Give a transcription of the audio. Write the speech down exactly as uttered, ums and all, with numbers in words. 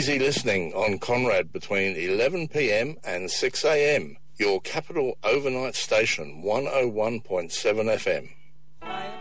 Easy listening on Conrad between eleven p m and six a m. Your capital overnight station, one oh one point seven F M.